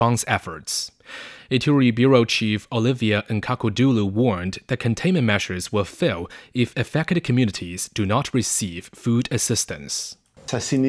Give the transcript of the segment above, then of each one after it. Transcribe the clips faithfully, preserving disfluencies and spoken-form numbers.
response efforts. Ituri Bureau Chief Olivia Nkakudulu warned that containment measures will fail if affected communities do not receive food assistance. In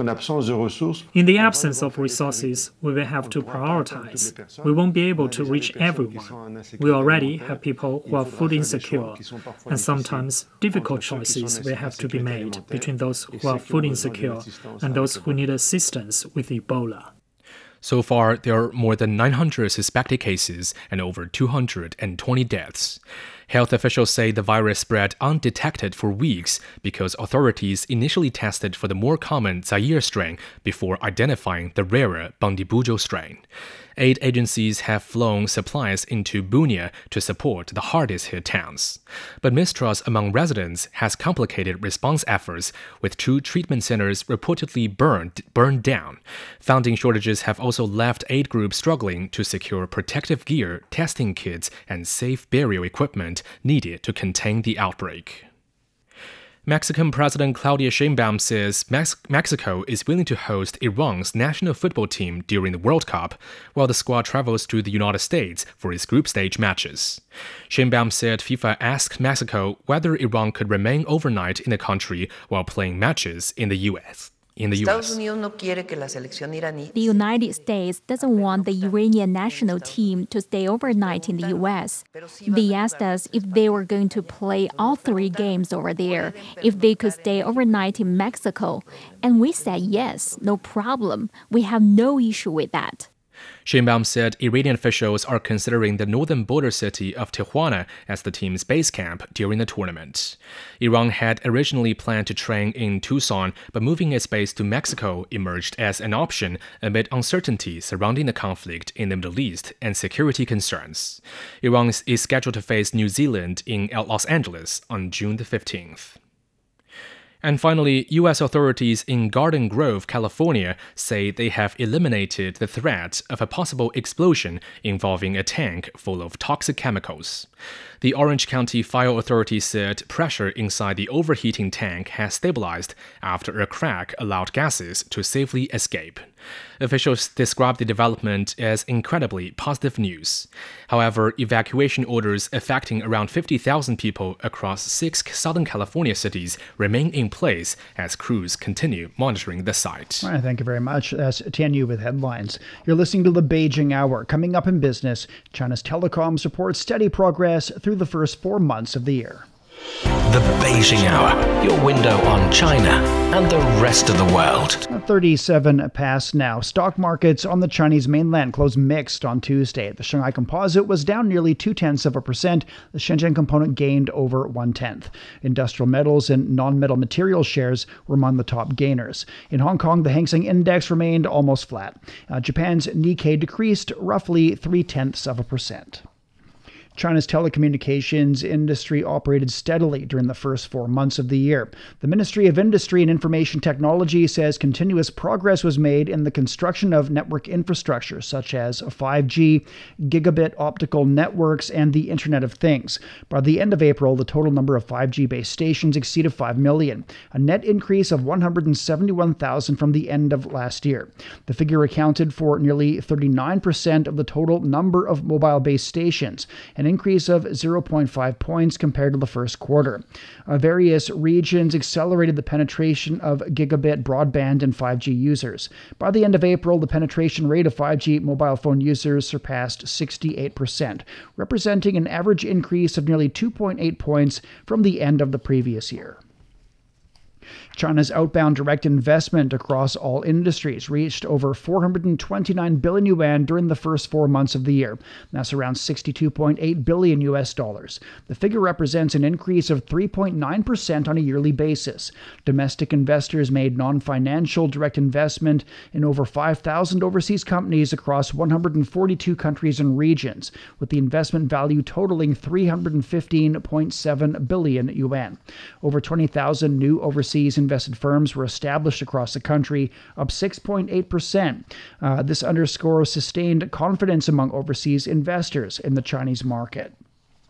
the absence of resources, we will have to prioritize. We won't be able to reach everyone. We already have people who are food insecure, and sometimes difficult choices will have to be made between those who are food insecure and those who need assistance with Ebola. So far, there are more than nine hundred suspected cases and over two hundred twenty deaths. Health officials say the virus spread undetected for weeks because authorities initially tested for the more common Zaire strain before identifying the rarer Bundibugyo strain. Aid agencies have flown supplies into Bunia to support the hardest-hit towns. But mistrust among residents has complicated response efforts, with two treatment centers reportedly burned, burned down. Funding shortages have also left aid groups struggling to secure protective gear, testing kits, and safe burial equipment needed to contain the outbreak. Mexican President Claudia Sheinbaum says Mex- Mexico is willing to host Iran's national football team during the World Cup, while the squad travels to the United States for its group stage matches. Sheinbaum said FIFA asked Mexico whether Iran could remain overnight in the country while playing matches in the U S. In the U S. The United States doesn't want the Iranian national team to stay overnight in the U S. They asked us if they were going to play all three games over there, if they could stay overnight in Mexico. And we said yes, no problem. We have no issue with that. Sheinbaum said Iranian officials are considering the northern border city of Tijuana as the team's base camp during the tournament. Iran had originally planned to train in Tucson, but moving its base to Mexico emerged as an option amid uncertainty surrounding the conflict in the Middle East and security concerns. Iran is scheduled to face New Zealand in Los Angeles on June the fifteenth. And finally, U S authorities in Garden Grove, California, say they have eliminated the threat of a possible explosion involving a tank full of toxic chemicals. The Orange County Fire Authority said pressure inside the overheating tank has stabilized after a crack allowed gases to safely escape. Officials described the development as incredibly positive news. However, evacuation orders affecting around fifty thousand people across six Southern California cities remain in place as crews continue monitoring the site. All right, thank you very much. That's Tian Yu with headlines. You're listening to the Beijing Hour. Coming up in business, China's telecoms report steady progress through the first four months of the year. The Beijing Hour, your window on China and the rest of the world. thirty-seven past now. Stock markets on the Chinese mainland closed mixed on Tuesday. The Shanghai Composite was down nearly two-tenths of a percent. The Shenzhen Component gained over one-tenth. Industrial metals and non-metal materials shares were among the top gainers. In Hong Kong, the Hang Seng Index remained almost flat. Uh, Japan's Nikkei decreased roughly three-tenths of a percent. China's telecommunications industry operated steadily during the first four months of the year. The Ministry of Industry and Information Technology says continuous progress was made in the construction of network infrastructure such as five G, gigabit optical networks, and the Internet of Things. By the end of April, the total number of five G base stations exceeded five million, a net increase of one hundred seventy-one thousand from the end of last year. The figure accounted for nearly thirty-nine percent of the total number of mobile base stations, an increase of zero point five points compared to the first quarter. Uh, various regions accelerated the penetration of gigabit broadband and five G users. By the end of April, the penetration rate of five G mobile phone users surpassed sixty-eight percent, representing an average increase of nearly two point eight points from the end of the previous year. China's outbound direct investment across all industries reached over four hundred twenty-nine billion yuan during the first four months of the year. That's around sixty-two point eight billion U S dollars. The figure represents an increase of three point nine percent on a yearly basis. Domestic investors made non-financial direct investment in over five thousand overseas companies across one hundred forty-two countries and regions, with the investment value totaling three hundred fifteen point seven billion yuan. Over twenty thousand new overseas invested firms were established across the country, up six point eight percent. Uh, this underscores sustained confidence among overseas investors in the Chinese market.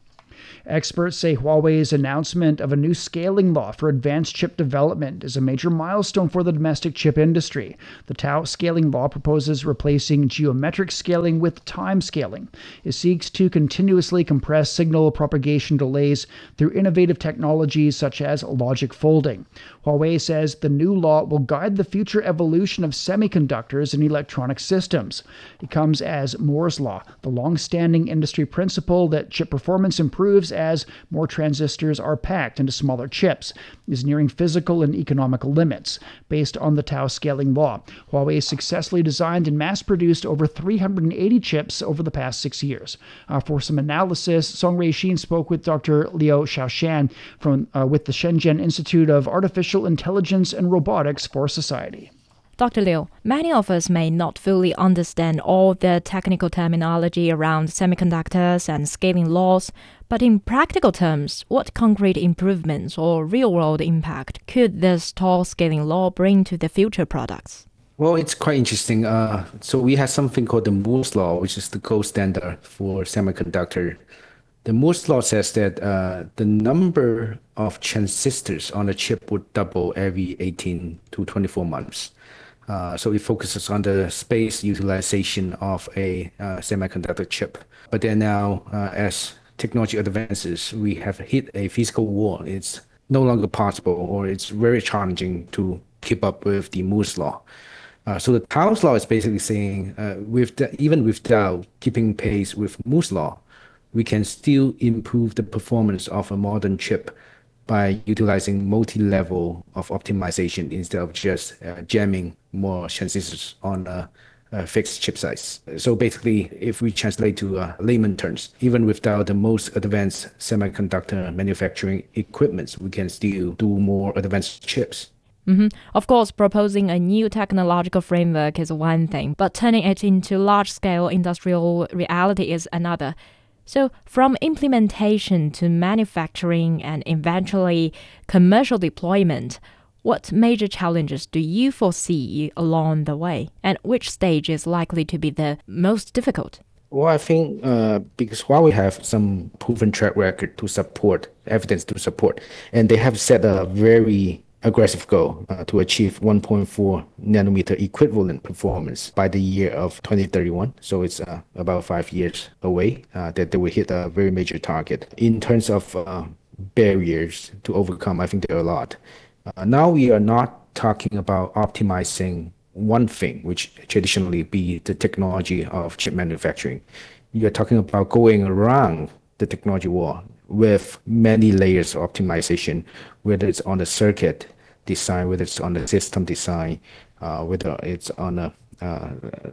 Experts say Huawei's announcement of a new scaling law for advanced chip development is a major milestone for the domestic chip industry. The Tau scaling law proposes replacing geometric scaling with time scaling. It seeks to continuously compress signal propagation delays through innovative technologies such as logic folding. Huawei says the new law will guide the future evolution of semiconductors and electronic systems. It comes as Moore's Law, the long-standing industry principle that chip performance improves as more transistors are packed into smaller chips, is nearing physical and economical limits. Based on the Tau scaling law, Huawei successfully designed and mass-produced over three hundred eighty chips over the past six years. Uh, for some analysis, Song Ruixin spoke with Doctor Liu Xiaoshan from uh, with the Shenzhen Institute of Artificial Intelligence and Robotics for Society. Doctor Liu, many of us may not fully understand all the technical terminology around semiconductors and scaling laws, but in practical terms, what concrete improvements or real-world impact could this Tau scaling law bring to the future products? Well, it's quite interesting. Uh, so we have something called the Moore's Law, which is the gold standard for semiconductor. The Moore's Law says that uh, the number of transistors on a chip would double every eighteen to twenty-four months. Uh, so it focuses on the space utilization of a uh, semiconductor chip. But then now, uh, as technology advances, we have hit a physical wall. It's no longer possible, or it's very challenging to keep up with the Moore's Law. Uh, so the Tau's Law is basically saying, uh, with the, even without keeping pace with Moore's Law, we can still improve the performance of a modern chip by utilizing multi-level of optimization instead of just uh, jamming more transistors on a, a fixed chip size. So basically, if we translate to uh, layman terms, even without the most advanced semiconductor manufacturing equipment, we can still do more advanced chips. Mm-hmm. Of course, proposing a new technological framework is one thing, but turning it into large-scale industrial reality is another. So from implementation to manufacturing and eventually commercial deployment, what major challenges do you foresee along the way? And which stage is likely to be the most difficult? Well, I think uh, because Huawei have some proven track record to support, evidence to support, and they have set a very aggressive goal uh, to achieve one point four nanometer equivalent performance by the year of twenty thirty-one. So it's uh, about five years away uh, that they will hit a very major target. In terms of uh, barriers to overcome, I think there are a lot. Uh, now we are not talking about optimizing one thing, which traditionally be the technology of chip manufacturing. You are talking about going around the technology wall with many layers of optimization, whether it's on the circuit design, whether it's on the system design, uh, whether it's on a, uh, uh,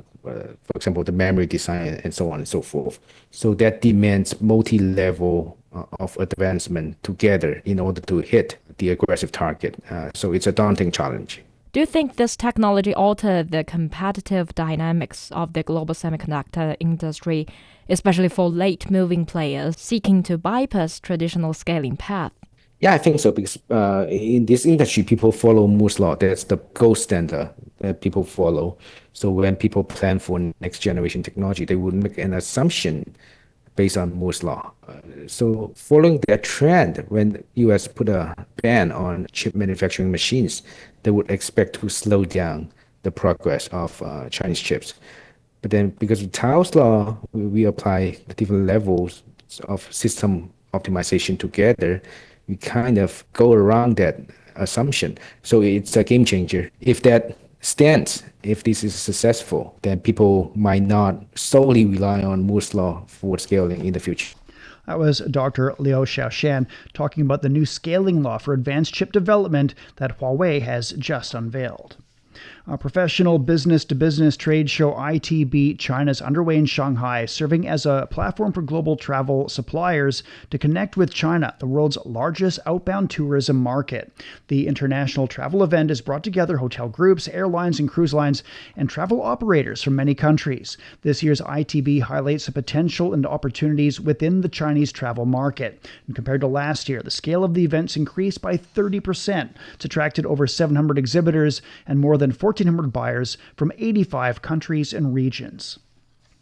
for example, the memory design, and so on and so forth. So that demands multi-level uh, of advancement together in order to hit the aggressive target. Uh, so it's a daunting challenge. Do you think this technology altered the competitive dynamics of the global semiconductor industry, especially for late-moving players seeking to bypass traditional scaling path? Yeah, I think so, because uh, in this industry, people follow Moore's Law. That's the gold standard that people follow. So when people plan for next generation technology, they would make an assumption based on Moore's Law. Uh, so following that trend, when the U S put a ban on chip manufacturing machines, they would expect to slow down the progress of uh, Chinese chips. But then because of Tau's Law, we, we apply the different levels of system optimization together. We kind of go around that assumption. So it's a game changer. If that stands, if this is successful, then people might not solely rely on Moore's Law for scaling in the future. That was Doctor Liu Xiaoshan talking about the new scaling law for advanced chip development that Huawei has just unveiled. A professional business-to-business trade show I T B China is underway in Shanghai, serving as a platform for global travel suppliers to connect with China, the world's largest outbound tourism market. The international travel event has brought together hotel groups, airlines and cruise lines, and travel operators from many countries. This year's I T B highlights the potential and opportunities within the Chinese travel market. And compared to last year, the scale of the events increased by thirty percent. It's attracted over seven hundred exhibitors and more than fourteen hundred buyers from eighty-five countries and regions.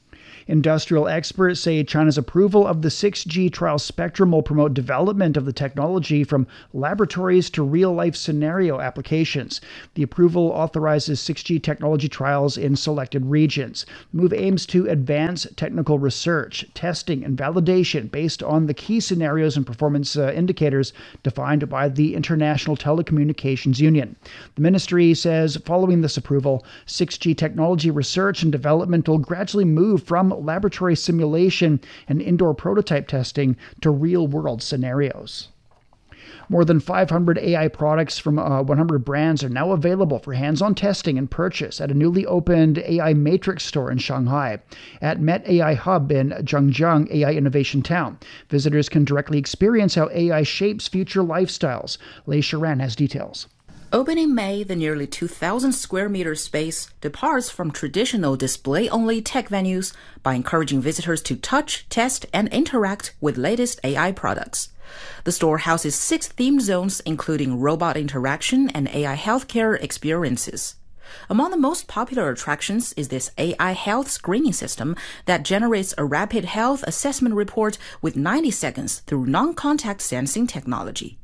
Industrial experts say China's approval of the six G trial spectrum will promote development of the technology from laboratories to real-life scenario applications. The approval authorizes six G technology trials in selected regions. The move aims to advance technical research, testing, and validation based on the key scenarios and performance uh, indicators defined by the International Telecommunications Union. The ministry says following this approval, six G technology research and development will gradually move from laboratory simulation and indoor prototype testing to real-world scenarios. More than five hundred A I products from uh, one hundred brands are now available for hands-on testing and purchase at a newly opened A I Matrix store in Shanghai. At Met A I Hub in Zhangjiang A I Innovation Town, visitors can directly experience how A I shapes future lifestyles. Lei Shiran has details. Open in May, the nearly two thousand square meter space departs from traditional display-only tech venues by encouraging visitors to touch, test, and interact with latest A I products. The store houses six themed zones, including robot interaction and A I healthcare experiences. Among the most popular attractions is this A I health screening system that generates a rapid health assessment report with ninety seconds through non-contact sensing technology.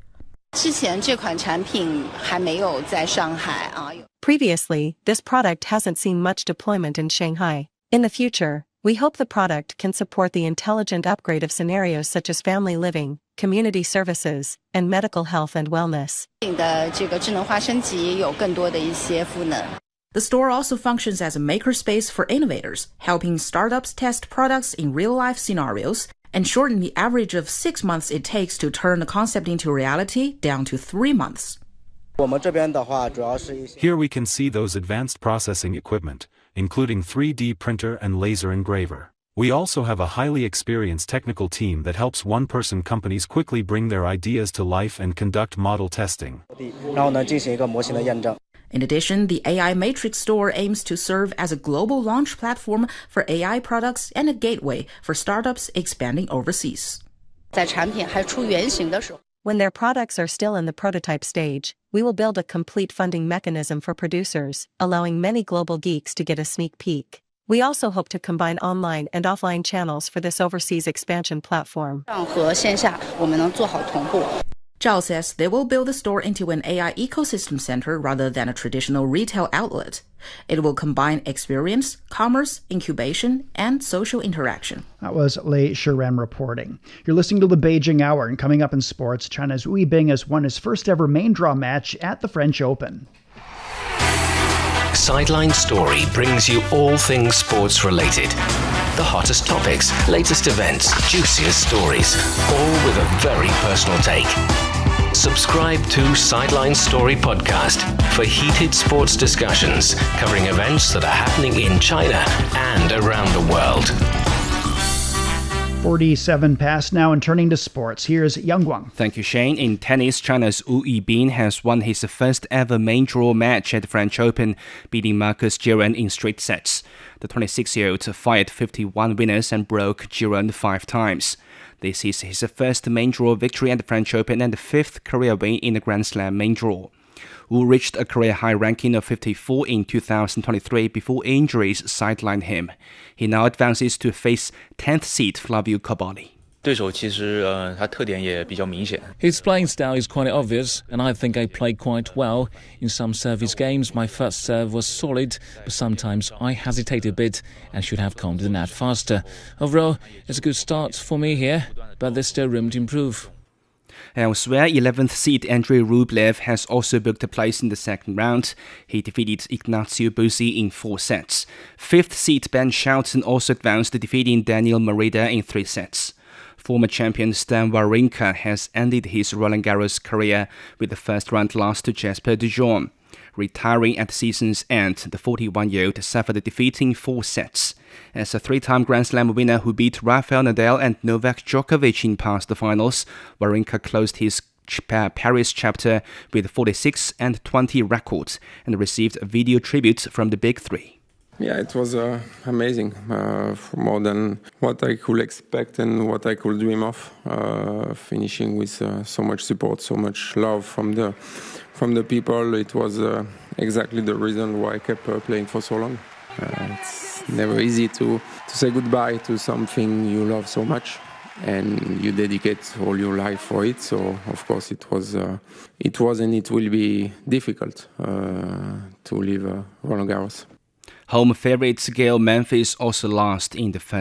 Previously, this product hasn't seen much deployment in Shanghai. In the future, we hope the product can support the intelligent upgrade of scenarios such as family living, community services, and medical health and wellness. The store also functions as a makerspace for innovators, helping startups test products in real-life scenarios and shorten the average of six months it takes to turn a concept into reality down to three months. Here we can see those advanced processing equipment, including three D printer and laser engraver. We also have a highly experienced technical team that helps one-person companies quickly bring their ideas to life and conduct model testing. In addition, the A I Matrix store aims to serve as a global launch platform for A I products and a gateway for startups expanding overseas. When their products are still in the prototype stage, we will build a complete funding mechanism for producers, allowing many global geeks to get a sneak peek. We also hope to combine online and offline channels for this overseas expansion platform. Zhao says they will build the store into an A I ecosystem center rather than a traditional retail outlet. It will combine experience, commerce, incubation, and social interaction. That was Lei Shiran reporting. You're listening to the Beijing Hour, and coming up in sports, China's Wu Yibing has won his first ever main draw match at the French Open. Sideline Story brings you all things sports related. The hottest topics, latest events, juiciest stories, all with a very personal take. Subscribe to Sideline Story Podcast for heated sports discussions covering events that are happening in China and around the world. forty-seven past now, and turning to sports, here's Yang Guang. Thank you, Shane. In tennis, China's Wu Yibing has won his first ever main draw match at the French Open, beating Marcus Giron in straight sets. The twenty-six-year-old fired fifty-one winners and broke Giron five times. This is his first main draw victory at the French Open and the fifth career win in the Grand Slam main draw. Wu reached a career-high ranking of fifty-four in two thousand twenty-three before injuries sidelined him. He now advances to face tenth seed Flavio Cobolli. His playing style is quite obvious, and I think I played quite well. In some service games, my first serve was solid, but sometimes I hesitated a bit and should have come to the net faster. Overall, it's a good start for me here, but there's still room to improve. Elsewhere, eleventh seed Andrei Rublev has also booked a place in the second round. He defeated Ignacio Buzzi in four sets. Fifth seed Ben Shelton also advanced, defeating Daniel Merida in three sets. Former champion Stan Wawrinka has ended his Roland Garros career with the first round loss to Jesper de Jong. Retiring at the season's end, the forty-one-year-old suffered a defeat in four sets. As a three-time Grand Slam winner who beat Rafael Nadal and Novak Djokovic in past the finals, Wawrinka closed his Paris chapter with forty-six and twenty records and received a video tribute from the Big Three. Yeah, it was uh, amazing, uh, more than what I could expect and what I could dream of. Uh, finishing with uh, so much support, so much love from the from the people. It was uh, exactly the reason why I kept uh, playing for so long. Uh, it's never easy to, to say goodbye to something you love so much, and you dedicate all your life for it. So of course it was, uh, it was, and it will be difficult uh, to leave uh, Roland Garros. Home favourites Gael Memphis also lost in the first